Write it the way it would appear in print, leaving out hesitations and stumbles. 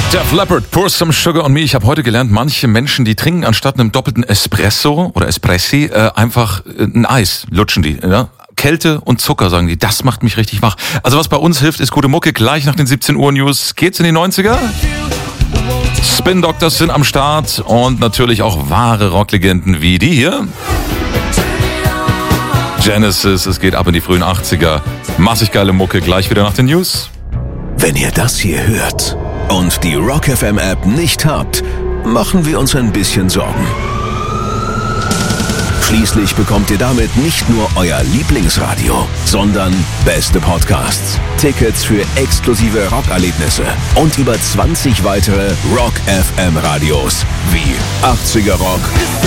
Def Leppard, Pour Some Sugar on Me. Ich habe heute gelernt, manche Menschen, die trinken anstatt einem doppelten Espresso oder Espressi einfach ein Eis, lutschen die. Ja? Kälte und Zucker, sagen die. Das macht mich richtig wach. Also was bei uns hilft, ist gute Mucke. Gleich nach den 17 Uhr News geht's in die 90er. Spin Doctors sind am Start und natürlich auch wahre Rocklegenden wie die hier. Genesis, es geht ab in die frühen 80er. Massig geile Mucke, gleich wieder nach den News. Wenn ihr das hier hört und die Rock FM App nicht habt, machen wir uns ein bisschen Sorgen. Schließlich bekommt ihr damit nicht nur euer Lieblingsradio, sondern beste Podcasts, Tickets für exklusive Rockerlebnisse und über 20 weitere Rock FM Radios wie 80er Rock,